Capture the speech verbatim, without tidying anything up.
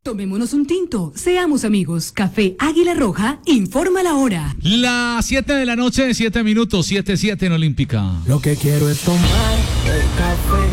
Tomémonos un tinto, seamos amigos. Café Águila Roja, informa la hora. Las siete de la noche, siete minutos, siete siete en Olímpica. Lo que quiero es tomar el café.